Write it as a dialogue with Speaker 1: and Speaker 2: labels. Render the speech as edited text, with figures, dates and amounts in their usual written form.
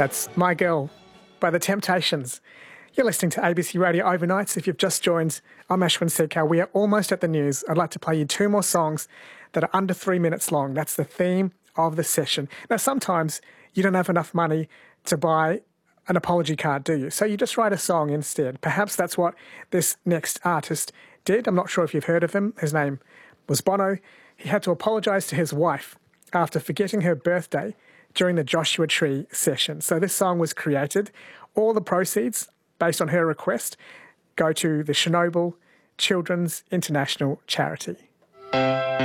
Speaker 1: That's My Girl by The Temptations. You're listening to ABC Radio Overnights. If you've just joined, I'm Ashwin Sekhar. We are almost at the news. I'd like to play you two more songs that are under 3 minutes long. That's the theme of the session. Now, sometimes you don't have enough money to buy an apology card, do you? So you just write a song instead. Perhaps that's what this next artist did. I'm not sure if you've heard of him. His name was Bono. He had to apologise to his wife after forgetting her birthday during the Joshua Tree session. So this song was created. All the proceeds, based on her request, go to the Chernobyl Children's International Charity.